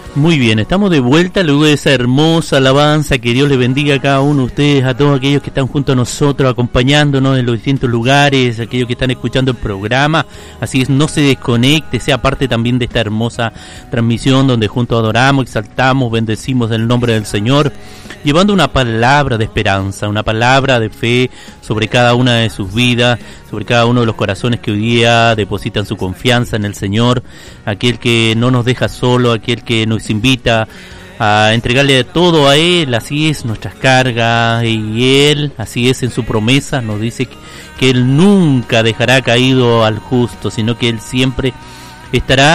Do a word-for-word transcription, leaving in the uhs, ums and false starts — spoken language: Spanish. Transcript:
Muy bien, estamos de vuelta luego de esa hermosa alabanza. Que Dios les bendiga a cada uno de ustedes, a todos aquellos que están junto a nosotros, acompañándonos en los distintos lugares, aquellos que están escuchando el programa. Así es, no se desconecte, sea parte también de esta hermosa transmisión donde juntos adoramos, exaltamos, bendecimos el nombre del Señor, llevando una palabra de esperanza, una palabra de fe sobre cada una de sus vidas, sobre cada uno de los corazones que hoy día depositan su confianza en el Señor, aquel que no nos deja solo, aquel que nos invita a entregarle todo a Él. Así es, nuestras cargas, y Él, así es, en su promesa nos dice que, que Él nunca dejará caído al justo, sino que Él siempre estará